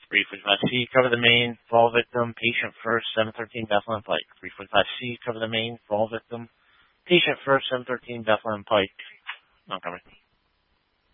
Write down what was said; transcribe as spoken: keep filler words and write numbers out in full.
three forty-five C, cover the main, fall victim, patient first, seven thirteen Bethlehem Pike. three forty-five C, cover the main, fall victim, patient first, seven thirteen Bethlehem Pike. Montgomery.